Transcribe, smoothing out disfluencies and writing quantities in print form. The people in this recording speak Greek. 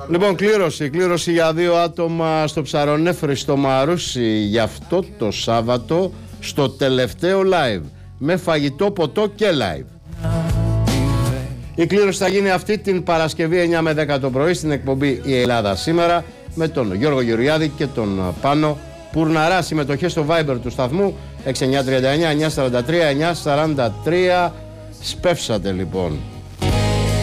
Λοιπόν, κλήρωση για 2 άτομα στο Ψαρονέφρι στο Μαρούσι για αυτό το Σάββατο στο τελευταίο live με φαγητό, ποτό και live. Η κλήρωση θα γίνει αυτή την Παρασκευή 9 με 10 το πρωί στην εκπομπή Η Ελλάδα Σήμερα με τον Γιώργο Γεωργιάδη και τον Πάνο Πουρναρά. Συμμετοχές στο Viber του σταθμού 6939 943 943. Σπεύσατε λοιπόν.